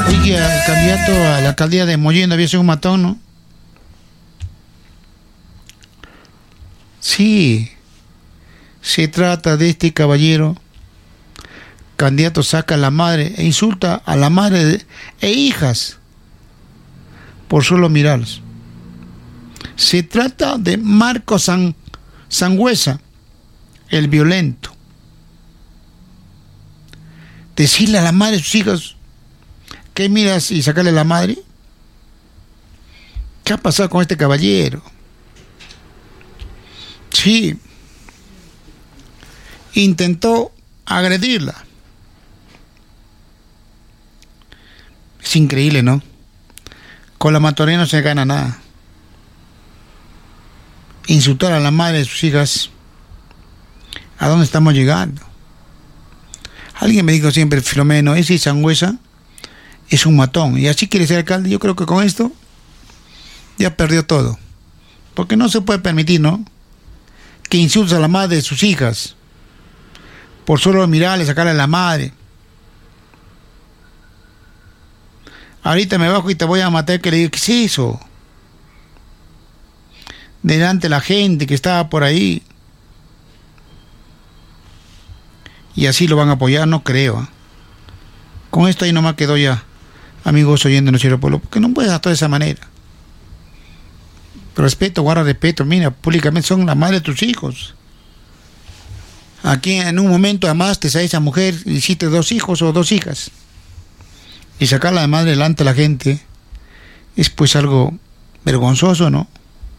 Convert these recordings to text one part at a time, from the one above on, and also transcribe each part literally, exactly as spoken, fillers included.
Oye, el candidato a la alcaldía de Mollendo había sido un matón, ¿no? Sí, se trata de este caballero. Candidato saca a la madre e insulta a la madre de, e hijas por solo mirarlos. Se trata de Marco San, Sangüesa, el violento. Decirle a la madre de sus hijos, ¿qué miras? Y sacarle a la madre. ¿Qué ha pasado con este caballero? Sí, intentó agredirla. Es increíble, ¿no? Con la matonera no se gana nada. Insultar a la madre de sus hijas. ¿A dónde estamos llegando? Alguien me dijo siempre, Filomeno, ese Sangüesa es un matón. Y así quiere ser alcalde. Yo creo que con esto ya perdió todo. Porque no se puede permitir, ¿no?, que insultes a la madre de sus hijas. Por solo mirarle, sacarle a la madre. Ahorita me bajo y te voy a matar, que le digo, ¿qué es eso? Delante de la gente que estaba por ahí. Y así lo van a apoyar, no creo. ¿eh? Con esto ahí nomás quedó ya, amigos oyentes de nuestro pueblo, porque no puedes actuar de esa manera. Respeto, guarda respeto, mira, públicamente son la madre de tus hijos. Aquí en un momento amaste a esa mujer, hiciste dos hijos o dos hijas. Y sacarla de madre delante de la gente es pues algo vergonzoso, ¿no?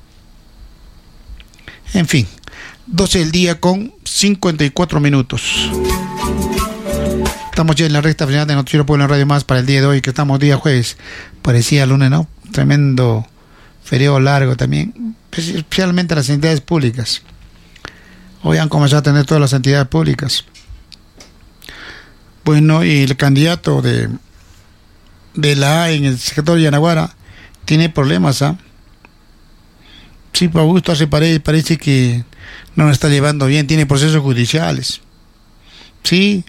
En fin, doce del día con cincuenta y cuatro minutos. Estamos ya en la recta final de Noticiero Pueblo en Radio Más para el día de hoy, que estamos día jueves. Parecía lunes, ¿no? Tremendo feriado largo también, especialmente las entidades públicas. Hoy han comenzado a tener todas las entidades públicas. Bueno, y el candidato de de la A en el sector de Yanaguara tiene problemas, ¿ah? ¿eh? Sí, para Augusto Arce Paredes parece que no lo está llevando bien, tiene procesos judiciales. Sí,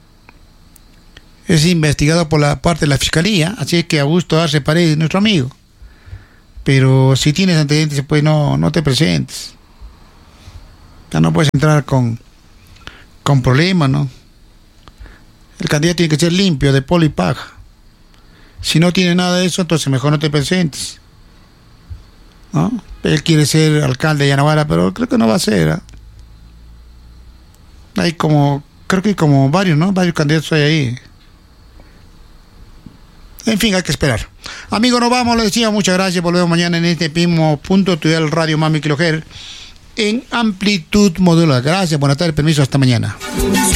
es investigado por la parte de la Fiscalía, así es que Augusto Arce Paredes es nuestro amigo. Pero si tienes antecedentes, pues no, no te presentes. Ya no puedes entrar con, con problemas, ¿no? El candidato tiene que ser limpio, de polo y paja. Si no tiene nada de eso, entonces mejor no te presentes, ¿no? Él quiere ser alcalde de Yanaguara, pero creo que no va a ser. ¿eh? Hay como, creo que hay como varios, ¿no? Varios candidatos hay ahí. En fin, hay que esperar. Amigos, nos vamos, les decía, muchas gracias. Volvemos mañana en este mismo punto. Estudiar el radio Mami Kiloher en amplitud modulada. Gracias, buenas tardes, permiso, hasta mañana.